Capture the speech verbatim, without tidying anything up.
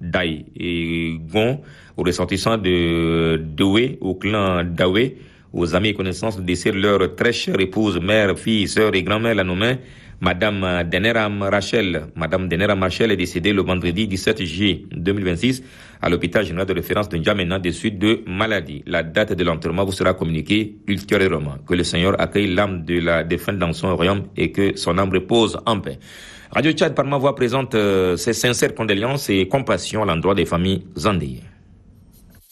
Daï et Gon, aux ressortissants de Doué, au clan Daoué, aux amis et connaissances de décès, leur très chère épouse, mère, fille, sœur et grand-mère la nommée Madame Deneram Rachel. Madame Deneram Rachel est décédée le vendredi dix-sept juillet deux mille vingt-six à l'hôpital général de référence de N'Djamena des suites de maladie. La date de l'enterrement vous sera communiquée ultérieurement. Que le Seigneur accueille l'âme de la défunte dans son royaume et que son âme repose en paix. Radio Tchad, par ma voix, présente euh, ses sincères condoléances et compassion à l'endroit des familles endeuillées.